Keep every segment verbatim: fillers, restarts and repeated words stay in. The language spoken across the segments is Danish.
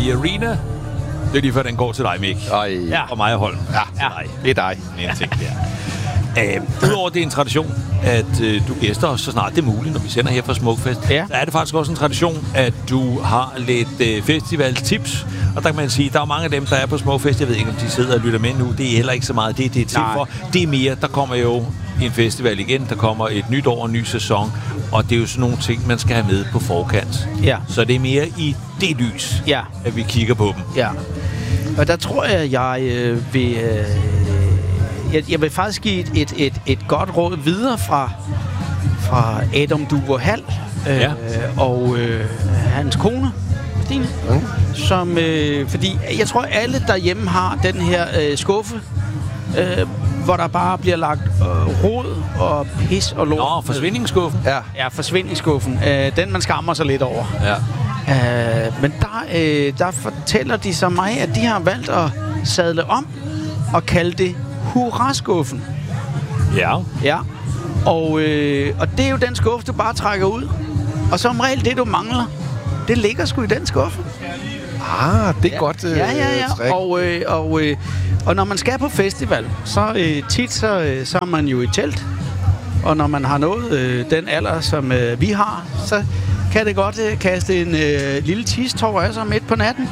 The Arena. Det er lige før, den går til dig, Mik. Ja. Og mig og Holm. Ja, ja. Det er dig. En ting der. Øh, Udover det er en tradition, at øh, du gæster os så snart det er muligt, når vi sender her fra Smukfest, Ja. så er det faktisk også en tradition, at du har lidt øh, festivaltips. Og der kan man sige, der er mange af dem, der er på Smukfest. Jeg ved ikke, om de sidder og lytter med nu. Det er heller ikke så meget det, det er til Nej. for. Det er mere, der kommer jo en festival igen. Der kommer et nyt år, en ny sæson. Og det er jo sådan nogle ting, man skal have med på forkant. Ja. Så det er mere i det lys, Ja. at vi kigger på dem. Ja. Og der tror jeg, jeg øh, vil... Øh, jeg, jeg vil faktisk give et, et, et, et godt råd videre fra, fra Adam Duver Hall øh, Ja. og øh, hans kone, Stine. Mm. Som, øh, fordi jeg tror, alle derhjemme har den her øh, skuffe, øh, hvor der bare bliver lagt øh, rod og pis og lort. Nå, forsvindingsskuffen. Ja. Ja, forsvindingsskuffen. Øh, den, man skammer sig lidt over. Ja. Uh, men der, uh, der fortæller de så mig, at de har valgt at sadle om og kalde det hurraskuffen. Ja. Ja. Og, uh, og det er jo den skuffe, du bare trækker ud. Og som regel, det du mangler, det ligger sgu i den skuffe. Ah, det er ja. godt øh, Ja, ja, ja. træk. Og, øh, og, øh, og når man skal på festival, så øh, tit så, øh, så er man jo i telt. Og når man har nået øh, den alder, som øh, vi har, så kan det godt øh, kaste en øh, lille tistår af sig midt på natten.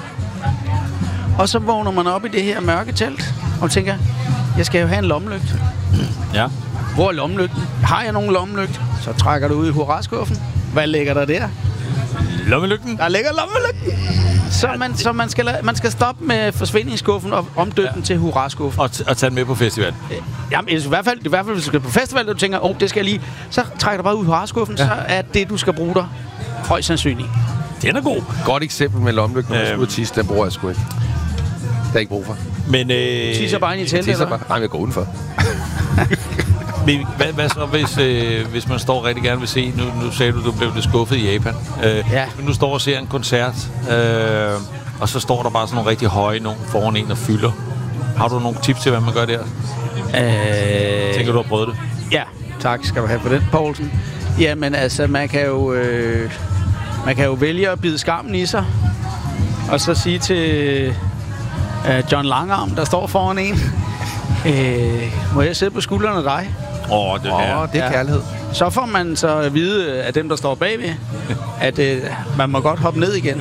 Og så vågner man op i det her mørke telt og tænker, jeg skal jo have en lommelygte. Ja. Hvor er lommelygten? Har jeg nogen lommelygte? Så trækker du ud i hurraskuffen. Hvad ligger der der? Lommelygten. Der ligger lommelygten. Så man, så man skal, man skal stoppe med forsvindingsskuffen og omdøbe den til hurraskuffen. Og, t- og tage den med på festival. Jamen, i hvert fald, i hvert fald hvis du skal på festival, og du tænker, åh, oh, det skal jeg lige, så trækker du bare ud i hurraskuffen, ja. Så er det, du skal bruge dig højst sandsynligt. Den er god. Godt eksempel med lommelygten, når man skal Øhm. ud og tisse, den bruger jeg sgu ikke. Det er ikke brug for. Men, øh, Tisser bare ind i teltet, Tisser eller? bare. Nej, jeg går udenfor. men hvad, hvad så, hvis, øh, hvis man står rigtig gerne vil se, nu, nu sagde du, du blev lidt skuffet i Japan. Øh, Ja. Men nu står og ser en koncert, øh, og så står der bare sådan nogle rigtig høje nogen foran en og fylder. Har du nogle tips til, hvad man gør der? Øh, Tænker du har prøvet det? Ja, tak skal du have for den, Poulsen. Jamen, altså, man kan jo, øh, man kan jo vælge at bide skammen i sig, og så sige til øh, John Langarm, der står foran en, øh, må jeg sidde på skuldrene af dig? Åh, oh, det Åh, her. oh, det er Ja. kærlighed. Så får man så at vide af dem, der står bagved, at øh, man må godt hoppe ned igen.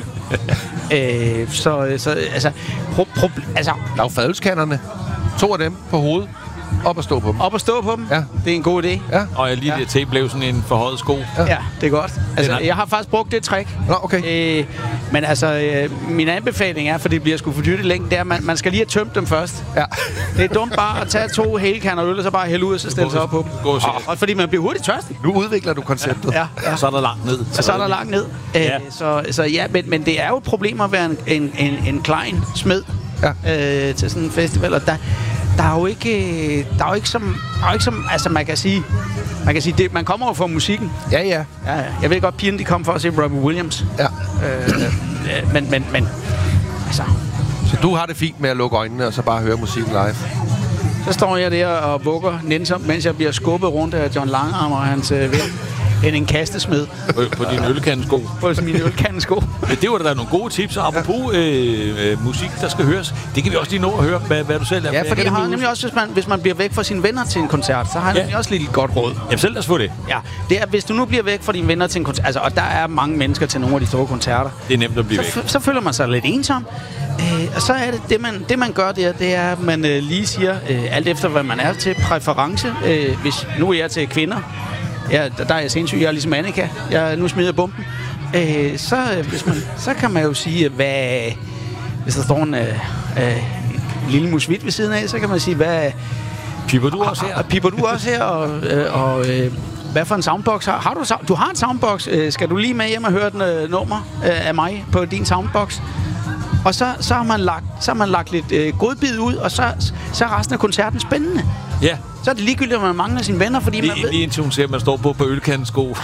øh, så, så, altså, pro, pro, altså, Lav fadølskanderne. To af dem på hovedet. Op og stå på dem. op og stå på dem, Ja. det er en god idé. Ja. Og jeg lige Ja. det tape blev sådan en forhøjet sko. Ja. Ja, det er godt. Altså, Den er- jeg har faktisk brugt det trick. Nå, okay. Øh, men altså, øh, min anbefaling er, for det bliver sgu for dyrt i længden, det er, at man, man skal lige have tømt dem først. Ja. Det er dumt bare at tage to hele kander øl, og så bare hælde ud, og så stille sig op på dem. Gå og se. Og, og fordi man bliver hurtigt tørstig. Nu udvikler du konceptet. Ja, ja. Og så er der langt ned. Og så er der langt ned. Øh, Ja. så, så ja, men, men det er jo et problem at være en, en, en, en klein smed Ja. øh, til sådan en festival. Og der, der er jo ikke, øh, der er jo ikke som, der er jo ikke som, altså man kan sige, man kan sige, det, man kommer jo fra musikken. Ja, ja. Ja, jeg ved godt, pigerne de kom for at se Robbie Williams. Ja. Øh, øh, men, men, men, altså, Så du har det fint med at lukke øjnene og så bare høre musikken live? så står jeg der og vugger nænsomt, mens jeg bliver skubbet rundt af John Langarm og hans øh, ven. End en kastesmed På, på din ølkandesko. på min ølkandesko. Men det var da nogle gode tips. Og apropos øh, øh, musik, der skal høres. Det kan vi også lige nå at høre, hvad, hvad du selv er. Ja, for jeg har Jamen, nemlig også, hvis man, hvis man bliver væk fra sine venner til en koncert, så har jeg Ja. nemlig også lidt et godt råd. Jamen selv lad os få det. Ja, det er, hvis du nu bliver væk fra dine venner til en koncert, altså, og der er mange mennesker til nogle af de store koncerter, Det er nemt at blive så, væk. f- så føler man sig lidt ensom. Øh, og så er det, det man, det man gør der, det er, at man øh, lige siger, øh, alt efter hvad man er til præference, øh, hvis nu er jeg til kvinder, ja, der, der er jeg sindssyg, jeg er ligesom Annika, jeg, nu smider jeg bomben, øh, så, øh, hvis man, så kan man jo sige, hvad, hvis der står en øh, øh, lille musvit ved siden af, så kan man sige, hvad, Pipper du også her? og pipper du også her, og, øh, og øh, hvad for en soundbox har, har du? sound- Du har en soundbox. Øh, skal du lige med hjem og høre den øh, nummer øh, af mig på din soundbox? Og så, så, har, man lagt, så har man lagt lidt øh, godbid ud, og så, så er resten af koncerten spændende. Ja. Så er det ligegyldigt, at man mangler sine venner, fordi man Lige, ved... lige indtil hun ser, at man står på, på ølkandesko.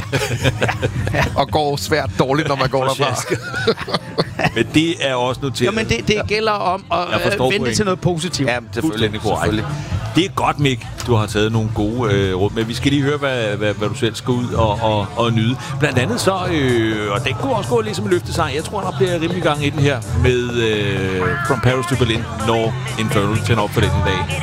Og går svært dårligt, når man går derfra. Men det er også noteret. Jamen, det, det gælder om Jeg at forstår øh, vente pointen. til noget positivt. Ja, selvfølgelig. Fuldstændig korrekt. selvfølgelig. Det er godt, Mick. Du har taget nogle gode øh, råd med. Vi skal lige høre, hvad, hvad, hvad du selv skal ud og, og, og nyde. Blandt andet så, øh, og det kunne også gå lidt som en løftesang. Jeg tror, der bliver rimelig gang i den her med øh, From Paris to Berlin, når Inferno tænder op for den i dag.